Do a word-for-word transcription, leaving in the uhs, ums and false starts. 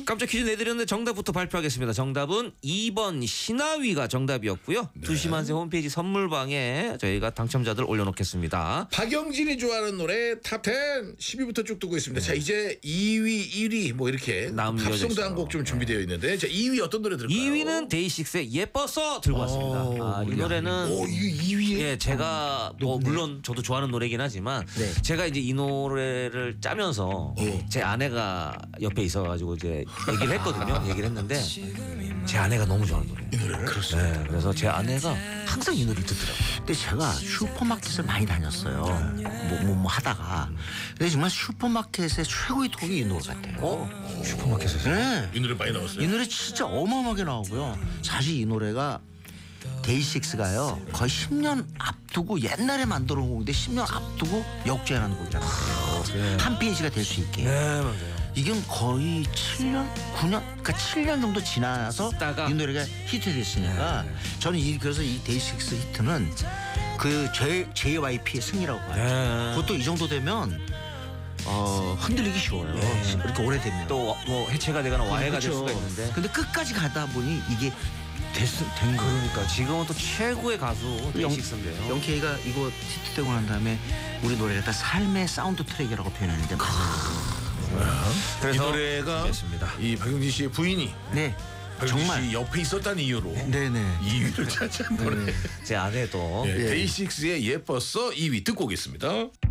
깜짝 퀴즈 내드렸는데 정답부터 발표하겠습니다. 정답은 이 번 신하위가 정답이었고요. 네. 두시만세 홈페이지 선물방에 저희가 당첨자들 올려놓겠습니다. 박영진이 좋아하는 노래 탑텐 십 위부터 쭉 두고 있습니다. 자 이제 이 위, 일 위 뭐 이렇게 나음 이어져 합성도 있어요. 한 곡 좀 준비되어 있는데 자 이 위 어떤 노래 들을까요? 이 위는 데이식스의 예뻐서 들고 왔습니다. 아, 이 노래는 오 이거 이 위에 예, 제가 뭐 물론 저도 좋아하는 노래긴 하지만 네. 제가 이제 이 노래를 짜면서 제 아내가 옆에 있어가지고 이제 얘기를 했거든요. 얘기를 했는데 제 아내가 너무 좋아하는 노래. 이 노래를 그렇습니다. 네, 그래서 제 아내가 항상 이 노래를 듣더라고요. 근데 제가 슈퍼마켓을 많이 다녔어요. 뭐, 뭐, 뭐 하다가. 근데 정말 슈퍼마켓의 최고의 톡이 이 노래 같아요. 어? 슈퍼마켓에서? 네. 이 노래 많이 나왔어요. 이 노래 진짜 어마어마하게 나오고요. 사실 이 노래가 데이식스가요 거의 십 년 앞두고 옛날에 만들어 온 곡인데 십 년 앞두고 역주행하는 곡이잖아요. 네. 한 페이지가 될 수 있게. 네, 맞아요. 이게 거의 칠 년, 구 년, 그러니까 칠 년 정도 지나서 있다가. 이 노래가 히트됐으니까 저는 이 그래서 이 데이식스 히트는 그 J, 제이와이피의 승리라고 봐요. 네. 보통 이 정도 되면 어, 흔들리기 쉬워요. 네. 이렇게 오래되면. 또 뭐 해체가 되거나 와해가 될 그렇죠. 수가 있는데. 근데 끝까지 가다 보니 이게 됐, 된 거예요. 그러니까 지금은 또 최고의 가수 데이식스인데요. 영케이가 이거 히트되고 난 다음에 우리 노래를 다 삶의 사운드 트랙이라고 표현하는데 이 그래서 노래가 준비했습니다. 이 박영진 씨의 부인이 네 박영진 정말 씨 옆에 있었다는 이유로 네네 이 위를 차지한 노래. 제 아내도 예, 데이식스의 예뻤어 이 위 듣고 오겠습니다.